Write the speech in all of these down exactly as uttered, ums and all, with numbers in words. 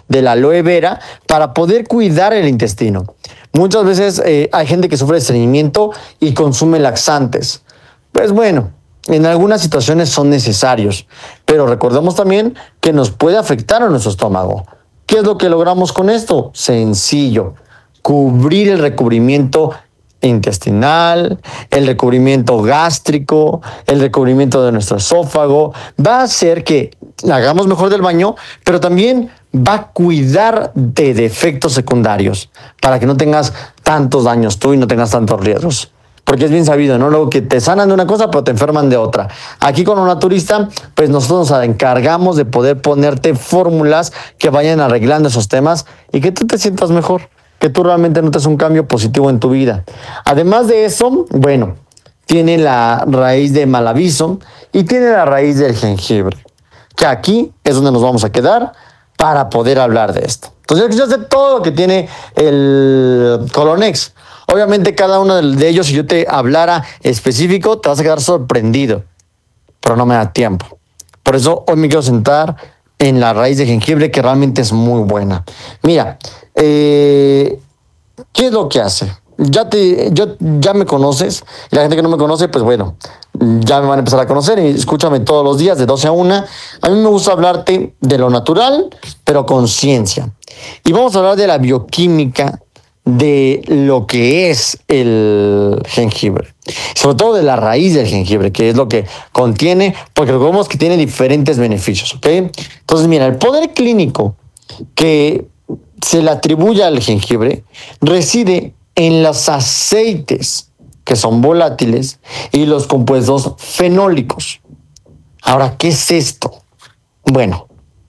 del aloe vera para poder cuidar el intestino. Muchas veces eh, hay gente que sufre de estreñimiento y consume laxantes. Pues bueno, en algunas situaciones son necesarios, pero recordemos también que nos puede afectar a nuestro estómago. ¿Qué es lo que logramos con esto? Sencillo, cubrir el recubrimiento intestinal, el recubrimiento gástrico, el recubrimiento de nuestro esófago. Va a hacer que hagamos mejor del baño, pero también va a cuidar de defectos secundarios para que no tengas tantos daños tú y no tengas tantos riesgos. Porque es bien sabido, ¿no? Luego que te sanan de una cosa, pero te enferman de otra. Aquí con un naturista, pues nosotros nos encargamos de poder ponerte fórmulas que vayan arreglando esos temas y que tú te sientas mejor, que tú realmente notes un cambio positivo en tu vida. Además de eso, bueno, tiene la raíz de malaviso y tiene la raíz del jengibre, que aquí es donde nos vamos a quedar para poder hablar de esto. Entonces, yo sé todo lo que tiene el Colonex. Obviamente cada uno de ellos, si yo te hablara específico, te vas a quedar sorprendido, pero no me da tiempo. Por eso hoy me quiero sentar en la raíz de jengibre, que realmente es muy buena. Mira, eh, ¿qué es lo que hace? Ya, te, yo, ya me conoces, y la gente que no me conoce, pues bueno, ya me van a empezar a conocer y escúchame todos los días de doce a una. A mí me gusta hablarte de lo natural, pero con ciencia. Y vamos a hablar de la bioquímica de lo que es el jengibre, sobre todo de la raíz del jengibre, que es lo que contiene, porque recordemos que tiene diferentes beneficios, ¿ok? Entonces, mira, el poder clínico que se le atribuye al jengibre reside en los aceites que son volátiles y los compuestos fenólicos. Ahora, ¿qué es esto? Bueno,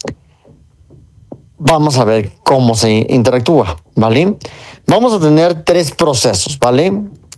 vamos a ver cómo se interactúa, ¿vale? Vamos a tener tres procesos, ¿vale?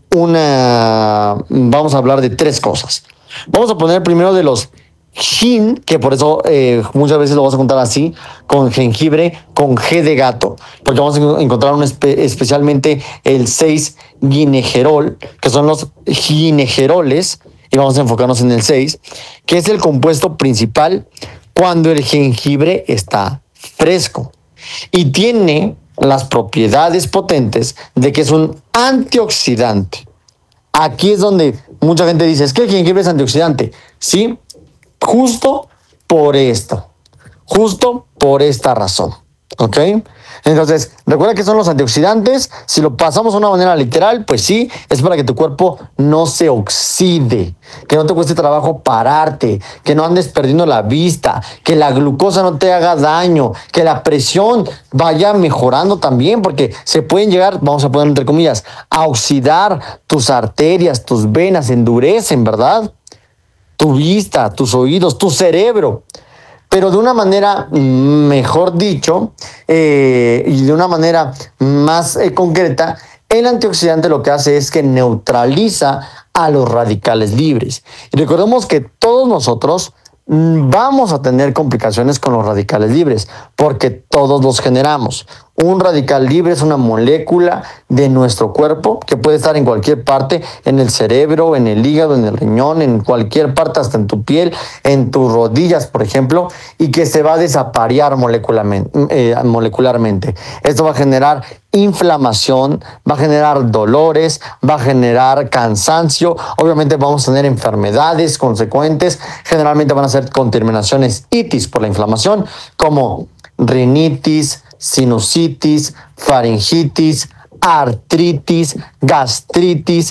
Una, vamos a hablar de tres cosas. Vamos a poner primero de los gin, que por eso eh, muchas veces lo vamos a contar así, con jengibre, con G de gato, porque vamos a encontrar un espe- especialmente el seis ginegerol, que son los ginegeroles, y vamos a enfocarnos en el seis, que es el compuesto principal cuando el jengibre está fresco y tiene las propiedades potentes de que es un antioxidante. Aquí es donde mucha gente dice, es que el jengibre es antioxidante. Sí, justo por esto, justo por esta razón, ¿ok? Entonces, recuerda que son los antioxidantes. Si lo pasamos de una manera literal, pues sí, es para que tu cuerpo no se oxide, que no te cueste trabajo pararte, que no andes perdiendo la vista, que la glucosa no te haga daño, que la presión vaya mejorando también, porque se pueden llegar, vamos a poner entre comillas, a oxidar tus arterias, tus venas, endurecen, ¿verdad? Tu vista, tus oídos, tu cerebro. Pero de una manera mejor dicho eh, y de una manera más eh, concreta, el antioxidante lo que hace es que neutraliza a los radicales libres. Y recordemos que todos nosotros vamos a tener complicaciones con los radicales libres porque todos los generamos. Un radical libre es una molécula de nuestro cuerpo que puede estar en cualquier parte, en el cerebro, en el hígado, en el riñón, en cualquier parte, hasta en tu piel, en tus rodillas, por ejemplo, y que se va a desaparear molecularmente. Eh, molecularmente. Esto va a generar inflamación, va a generar dolores, va a generar cansancio. Obviamente vamos a tener enfermedades consecuentes. Generalmente van a ser con terminaciones itis por la inflamación, como rinitis, sinusitis, faringitis, artritis, gastritis,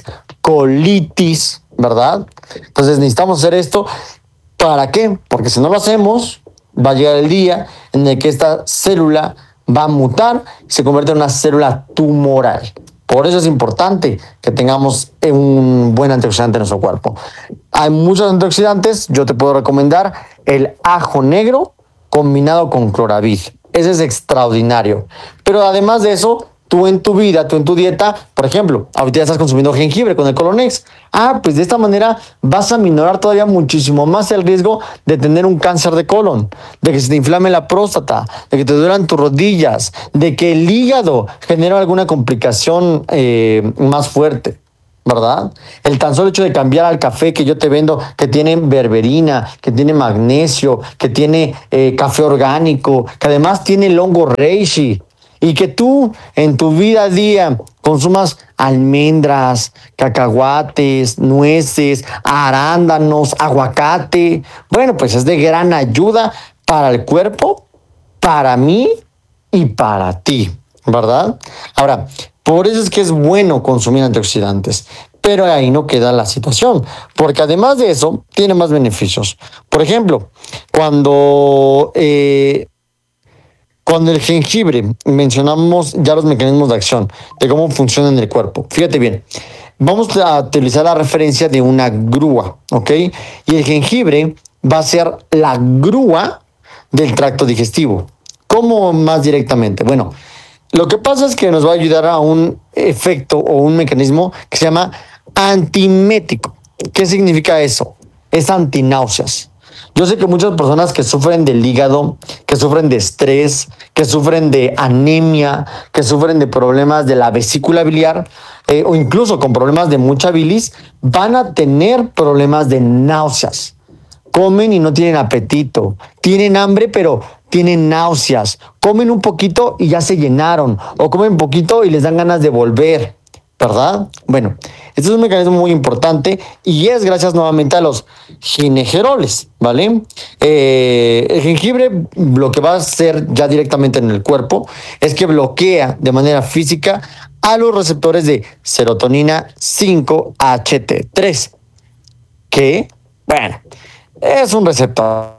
colitis, ¿verdad? Entonces necesitamos hacer esto. ¿Para qué? Porque si no lo hacemos, va a llegar el día en el que esta célula va a mutar y se convierte en una célula tumoral. Por eso es importante que tengamos un buen antioxidante en nuestro cuerpo. Hay muchos antioxidantes. Yo te puedo recomendar el ajo negro combinado con cloravid. Ese es extraordinario. Pero además de eso, tú en tu vida, tú en tu dieta, por ejemplo, ahorita ya estás consumiendo jengibre con el Colonex. Ah, pues de esta manera vas a minorar todavía muchísimo más el riesgo de tener un cáncer de colon, de que se te inflame la próstata, de que te duelan tus rodillas, de que el hígado genere alguna complicación eh, más fuerte. ¿verdad? El tan solo hecho de cambiar al café que yo te vendo, que tiene berberina, que tiene magnesio, que tiene eh, café orgánico, que además tiene el hongo reishi, y que tú en tu vida a día consumas almendras, cacahuates, nueces, arándanos, aguacate, bueno, pues es de gran ayuda para el cuerpo, para mí y para ti, ¿verdad? Ahora, por eso es que es bueno consumir antioxidantes, pero ahí no queda la situación, porque además de eso, tiene más beneficios. Por ejemplo, cuando, eh, cuando el jengibre, mencionamos ya los mecanismos de acción, de cómo funciona en el cuerpo. Fíjate bien, vamos a utilizar la referencia de una grúa, ¿ok? Y el jengibre va a ser la grúa del tracto digestivo. ¿Cómo más directamente? Bueno, lo que pasa es que nos va a ayudar a un efecto o un mecanismo que se llama antimético. ¿Qué significa eso? Es antináuseas. Yo sé que muchas personas que sufren del hígado, que sufren de estrés, que sufren de anemia, que sufren de problemas de la vesícula biliar eh, o incluso con problemas de mucha bilis, van a tener problemas de náuseas. Comen y no tienen apetito, tienen hambre pero tienen náuseas, comen un poquito y ya se llenaron, o comen poquito y les dan ganas de volver, ¿verdad? Bueno, este es un mecanismo muy importante y es gracias nuevamente a los ginegeroles, ¿vale? Eh, el jengibre lo que va a hacer ya directamente en el cuerpo es que bloquea de manera física a los receptores de serotonina cinco H T tres, que, bueno, es un receptor.